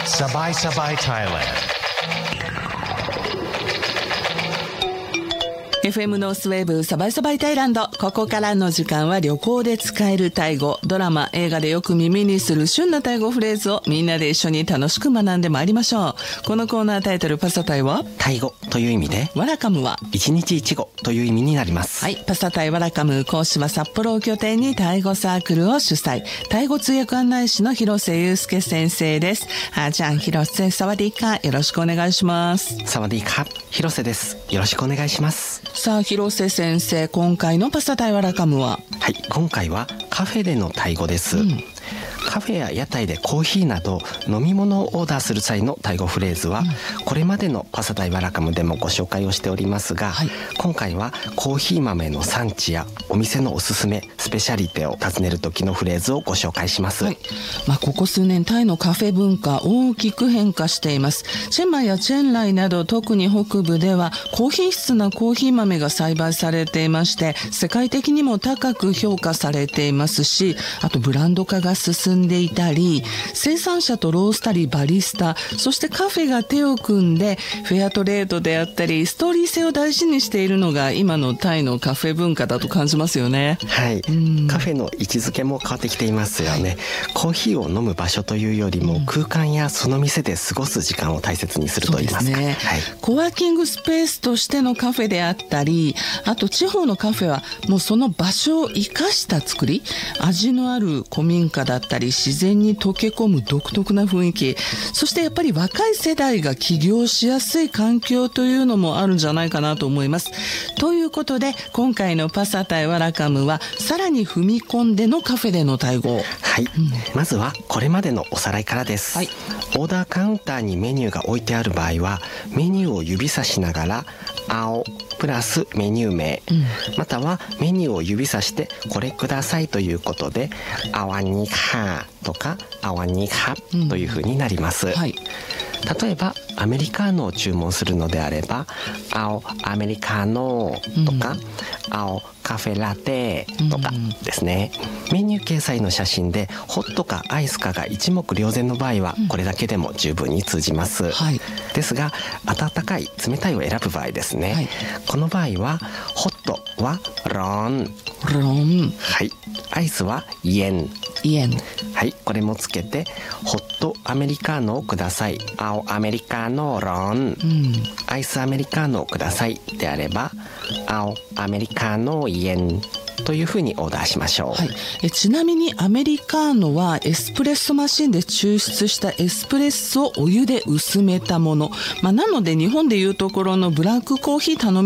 Sabai Sabai Thailand。 FM ノースウェーブサバイサバイタイランド。ここからの時間は旅行で使えるタイ語、ドラマ映画でよく耳にする旬なタイ語フレーズをみんなで一緒に楽しく学んでまいりましょう。このコーナータイトルパサタイはタイ語という意味で、 ワラカムは一日一語という意味になります。 はい、パサタイワラカム講師は札幌を拠点にタイ語サークルを主催、タイ語通訳案内士の広瀬祐介先生です。じゃあ広瀬サワディーカ、よろしくお願いします。 サワディーカ、広瀬です。よろしくお願いします。 さあ広瀬先生、今回のパサタイワラカムは？ はい、今回はカフェでのタイ語です。カフェや屋台でコーヒーなど飲み物をオーダーする際のタイ語フレーズは、これまでのパサタイワラカムでもご紹介をしておりますが、今回はコーヒー豆の産地やお店のおすすめスペシャリテを尋ねる時のフレーズをご紹介します。 ここ数年タイのカフェ文化大きく変化しています。チェンマイやチェンライなど特に北部では高品質なコーヒー豆が栽培されていまして、世界的にも高く評価されていますし、あとブランド化が進んでいたり、生産者とロースタリー、バリスタ、そしてカフェが手を組んでフェアトレードであったりストーリー性を大事にしているのが今のタイのカフェ文化だと感じますよね。 はい、カフェの位置づけも変わってきていますよね。コーヒーを飲む場所というよりも、空間やその店で過ごす時間を大切にすると言いますか。 そうですね。コワーキングスペースとしてのカフェであったり、あと地方のカフェはもうその場所を生かした作り、味のある古民家だったり自然に溶け込む独特な雰囲気、そしてやっぱり若い世代が起業しやすい環境というのもあるんじゃないかなと思います。ということで今回のパサタイワラカムはさらに踏み込んでのカフェでのタイ語。 まずはこれまでのおさらいからです。オーダーカウンターにメニューが置いてある場合は、メニューを指さしながら青プラスメニュー名、またはメニューを指さしてこれくださいということで、アワニハとかアワニハというふうになります。例えばアメリカーノを注文するのであれば、青アメリカーノとか、青カフェラテとかですね。メニュー掲載の写真でホットかアイスかが一目瞭然の場合は、これだけでも十分に通じます。ですが温かい冷たいを選ぶ場合ですね、この場合はホットはロン、アイスはイエン、これもつけてホットアメリカーノをください、青アメリカーノロン、アイスアメリカーノをくださいであれば、青アメリカーノイエンというふうにオーダーしましょう。 ちなみにアメリカーノはエスプレッソマシンで抽出したエスプレッソをお湯で薄めたもの、なので日本でいうところのブラックコーヒー頼